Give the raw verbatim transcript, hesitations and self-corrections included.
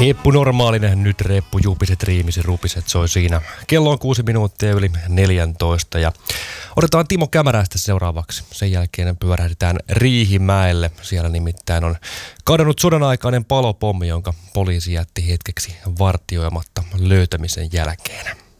Heppu normaalinen, nyt reppu jupiset, riimiset, rupiset soi siinä. Kello on kuusi minuuttia yli neljäntoista ja otetaan Timo Kämäräistä seuraavaksi. Sen jälkeen pyörähdetään Riihimäelle. Siellä nimittäin on kadonnut sodan aikainen palopommi, jonka poliisi jätti hetkeksi vartioimatta löytämisen jälkeen.